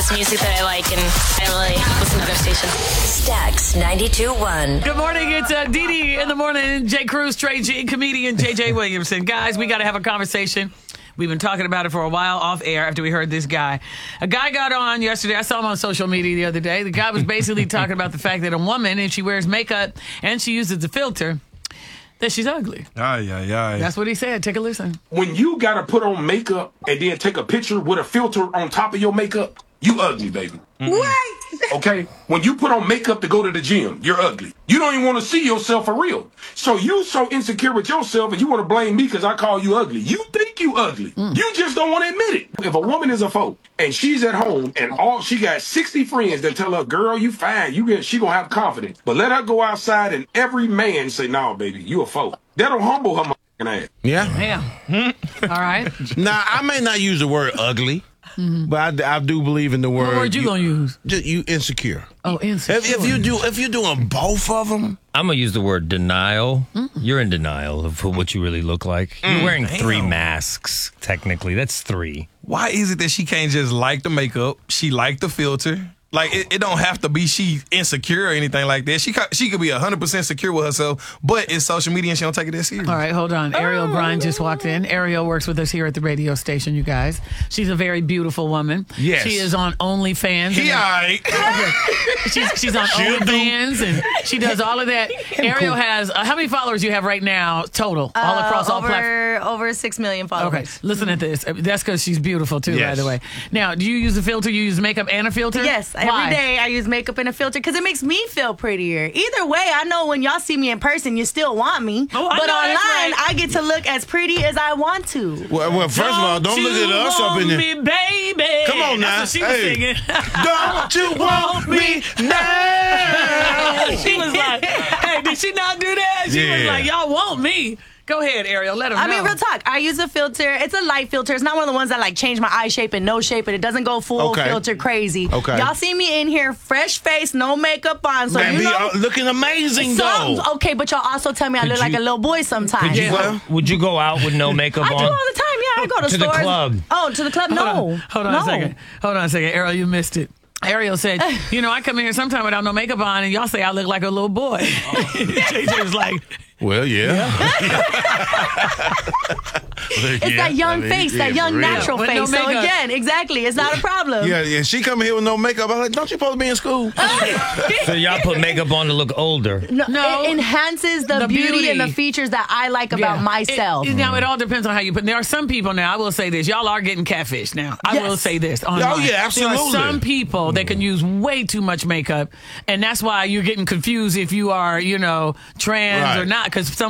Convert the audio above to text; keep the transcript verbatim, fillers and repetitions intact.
just music that I like, and I don't really listen to other stations. Stax ninety-two point one. Good morning. It's uh, Dee Dee in the morning. Jay Cruz, Trey G, comedian J J Williamson. Guys, we got to have a conversation. We've been talking about it for a while off air after we heard this guy. A guy got on yesterday. I saw him on social media the other day. The guy was basically talking about the fact that a woman, if she wears makeup and she uses a filter, that she's ugly. Ay, ay, ay. That's what he said. Take a listen. When you gotta put on makeup and then take a picture with a filter on top of your makeup, you ugly, baby. Mm-hmm. What? Okay? When you put on makeup to go to the gym, you're ugly. You don't even want to see yourself for real. So you so insecure with yourself and you want to blame me because I call you ugly. You think you ugly. Mm. You just don't want to admit it. If a woman is a foe and she's at home and all she got sixty friends that tell her, girl, you fine, you get, she gonna have confidence. But let her go outside and every man say, no, baby, you a foe. That'll humble her motherfucking ass. Yeah. Yeah. All right. Now, I may not use the word ugly. Mm-hmm. But I, I do believe in the word. What word you, you gonna use? Just, you insecure. Oh, insecure. If, if you do, if you're doing both of them, I'm gonna use the word denial. Mm-mm. You're in denial of what you really look like. Mm, You're wearing damn. three masks. Technically, that's three. Why is it that she can't just like the makeup? She like the filter. Like, it, it don't have to be she insecure or anything like that. She she could be one hundred percent secure with herself, but it's social media and she don't take it that serious. All right, hold on. Ariel oh. Grind just walked in. Ariel works with us here at the radio station, you guys. She's a very beautiful woman. Yes. She is on OnlyFans. He all right. she's, she's on OnlyFans, and she does all of that. Ariel cool. has, uh, how many followers you have right now total, uh, all across all over, platforms? Over six million followers. Okay, listen at this. That's because she's beautiful, too, yes. by the way. Now, do you use a filter? You use makeup and a filter? Yes. Why? Every day I use makeup and a filter because it makes me feel prettier. Either way, I know when y'all see me in person, you still want me. Oh, but know, online, right. I get to look as pretty as I want to. Well, well first don't of all, don't look at us up in there. Me, baby. Come on now. That's what she was hey. singing. Don't you want me now? She was like, hey, did she not do that? She yeah. was like, y'all want me. Go ahead, Ariel. Let them I know. mean, real talk. I use a filter. It's a light filter. It's not one of the ones that like change my eye shape and no shape, and it doesn't go full okay. filter crazy. Okay. Y'all see me in here, fresh face, no makeup on, so Man, you be, know, uh, looking amazing some, though. Okay, but y'all also tell me I Could look you, like a little boy sometimes. Could you Yeah. go, would you go out with no makeup I on? do all the time. Yeah, I go to, To stores. the club. Oh, to the club? No. Hold on, Hold on no. a second. Hold on a second. Ariel, you missed it. Ariel said, you know, I come in here sometime without no makeup on, and y'all say I look like a little boy. J J was like, well, yeah. yeah. It's yeah. that young I mean, face, yeah, that young natural With face. no so makeup. again, exactly, it's not a problem. Yeah, yeah. She coming here with no makeup. I'm like, don't you supposed to be in school? So y'all put makeup on to look older. No, No. it enhances the, The beauty, beauty. and the features that I like about yeah. myself. It, it, now, it all depends on how you put. There are some people now, I will say this, y'all are getting catfish now. I Yes. will say this. Online. Oh, yeah, absolutely. There are some people that can use way too much makeup, and that's why you're getting confused if you are, you know, trans right. or not, because some